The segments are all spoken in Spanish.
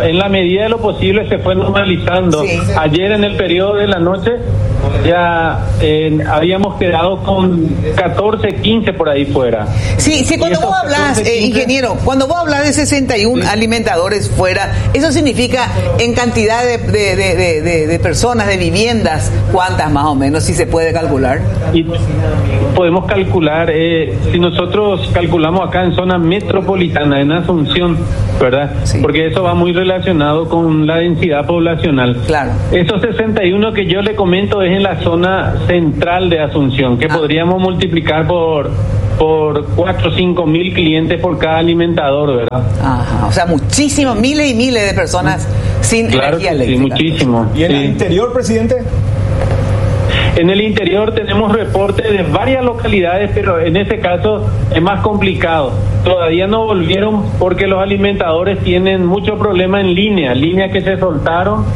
en la medida de lo posible se fue normalizando. Sí. Ayer en el periodo de la noche ya habíamos quedado con 14, 15 por ahí fuera. Sí, cuando vos hablas, 14, 15, ingeniero, cuando vos hablas de 61 alimentadores fuera, eso significa en cantidad de personas, de viviendas, ¿cuántas más o menos, si se puede calcular? Y podemos calcular, si nosotros calculamos acá en zona metropolitana, en Asunción, ¿verdad? Sí. Porque eso va muy relacionado con la densidad poblacional. Claro. Esos 61 que yo le comento es en la zona central de Asunción, que podríamos multiplicar por 4 o 5 mil clientes por cada alimentador, ¿verdad? Ajá, o sea, muchísimos, miles y miles de personas sin Claro energía que eléctrica. sí, muchísimo. ¿Y en Sí. el interior, presidente? En el interior tenemos reportes de varias localidades, pero en ese caso es más complicado. Todavía no volvieron porque los alimentadores tienen mucho problema en líneas que se soltaron,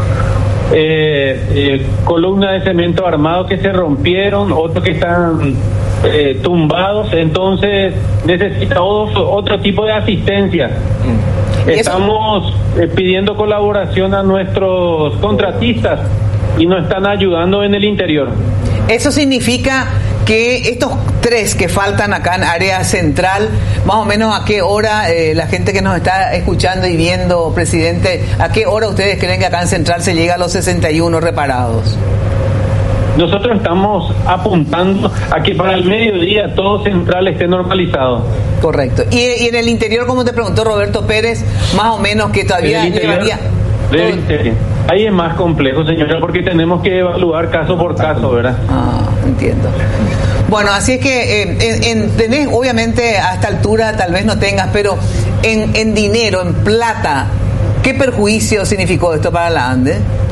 columnas de cemento armado que se rompieron, otros que están tumbados, entonces necesita otro tipo de asistencia. Estamos pidiendo colaboración a nuestros contratistas y nos están ayudando en el interior. Eso significa que estos 3 que faltan acá en área central, más o menos a qué hora, la gente que nos está escuchando y viendo, presidente, ¿a qué hora ustedes creen que acá en central se llega a los 61 reparados? Nosotros estamos apuntando a que para el mediodía todo central esté normalizado. Correcto. Y en el interior, como te preguntó Roberto Pérez, más o menos que todavía llevaría... Ahí es más complejo, señora, porque tenemos que evaluar caso por caso, ¿verdad? Entiendo. Bueno, así es que tenés, obviamente, a esta altura tal vez no tengas, pero en dinero, en plata, ¿qué perjuicio significó esto para la ANDE?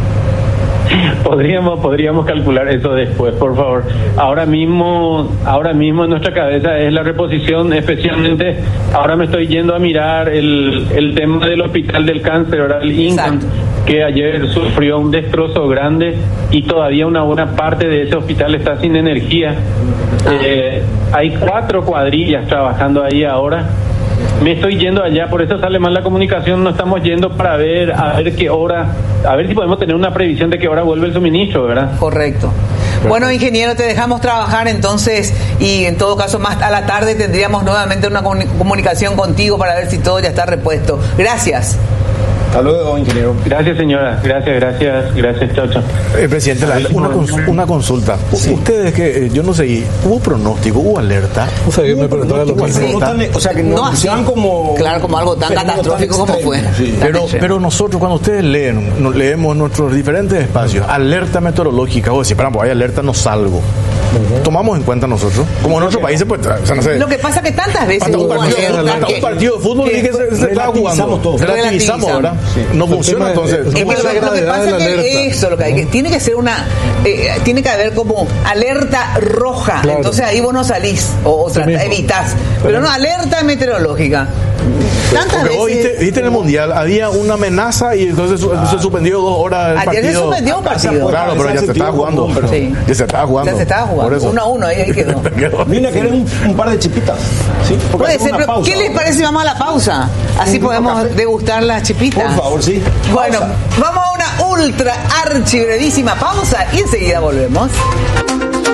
Podríamos calcular eso después, por favor. Ahora mismo en nuestra cabeza es la reposición, especialmente ahora me estoy yendo a mirar el tema del Hospital del Cáncer, ¿verdad? El INCAN, que ayer sufrió un destrozo grande y todavía una buena parte de ese hospital está sin energía. Hay 4 cuadrillas trabajando ahí ahora. Me estoy yendo allá, por eso sale mal la comunicación, no estamos yendo para ver a ver qué hora, a ver si podemos tener una previsión de qué hora vuelve el suministro, ¿verdad? Correcto. Bueno, ingeniero, te dejamos trabajar entonces y en todo caso más a la tarde tendríamos nuevamente una comunicación contigo para ver si todo ya está repuesto. Gracias. Hasta luego, ingeniero. Gracias, señora. Gracias, chao. Presidente, una consulta. Sí. Ustedes que, yo no sé, ¿hubo pronóstico, hubo alerta? O sea, yo me preguntaba lo mismo. O sea, que no sean como... Claro, como algo tan catastrófico como fue. Sí. Pero nosotros, cuando ustedes leemos nuestros diferentes espacios, alerta meteorológica, o decir, hay alerta, no salgo. Tomamos en cuenta nosotros, como en otros países, pues, o sea, no sé. Lo que pasa que tantas veces Hasta un hubo alertas un partido de fútbol y que se está jugando. Todo. Relativizamos, ¿verdad? Sí. No funciona, entonces. Es que lo que pasa es que eso, lo que hay que, tiene que ser tiene que haber como alerta roja, claro. Entonces ahí vos no salís o evitás, pero no alerta meteorológica. Tantas Porque vos veces. viste en el Mundial, había una amenaza y entonces se suspendió 2 horas el partido. Ayer se suspendió un partido. Claro, pero ya se estaba jugando. Sí. Ya se estaba jugando. Ya se estaba jugando. 1-1, ahí quedó. Viene a querer un par de chipitas. ¿Sí? Puede ser, pero pausa, ¿qué les parece si vamos a la pausa? Así podemos degustar las chipitas. Por favor, sí. Bueno, vamos a una ultra archi brevísima pausa y enseguida volvemos.